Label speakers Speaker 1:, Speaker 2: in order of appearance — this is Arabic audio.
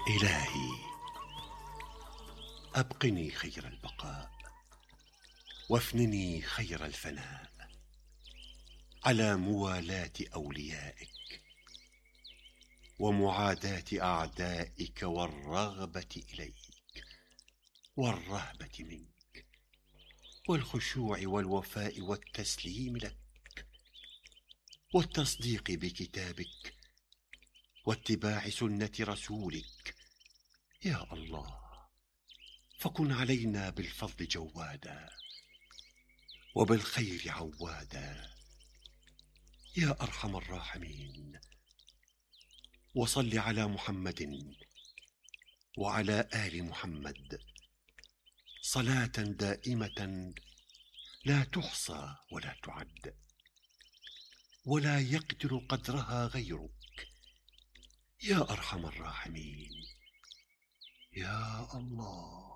Speaker 1: إلهي، أبقني خير البقاء وافنني خير الفناء على موالاة أوليائك ومعاداة أعدائك والرغبة إليك والرهبة منك والخشوع والوفاء والتسليم لك والتصديق بكتابك واتباع سنة رسولك. يا الله، فكن علينا بالفضل جوادا وبالخير عوادا يا أرحم الراحمين. وصل على محمد وعلى آل محمد صلاة دائمة لا تحصى ولا تعد ولا يقدر قدرها غيرك يا أرحم الراحمين. يا الله.